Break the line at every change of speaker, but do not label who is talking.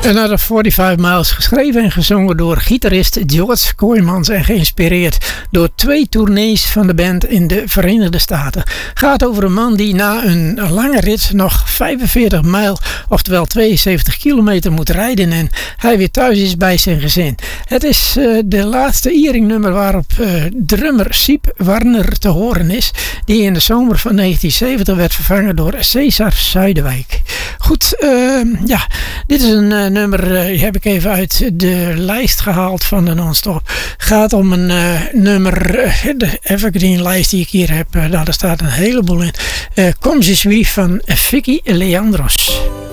Another 45 Miles, geschreven en gezongen door gitarist George Kooijmans en geïnspireerd door 2 tournees van de band in de Verenigde Staten. Gaat over een man die na een lange rit nog 45 mijl, oftewel 72 kilometer moet rijden en hij weer thuis is bij zijn gezin. Het is de laatste Iering-nummer waarop drummer Siep Warner te horen is, die in de zomer van 1970 werd vervangen door Cesar Zuiderwijk. Goed, dit is een nummer, heb ik even uit de lijst gehaald van de non-stop. Gaat om een nummer, de Evergreen lijst die ik hier heb, daar staat een heleboel in. Comme je suis van Vicky Leandros.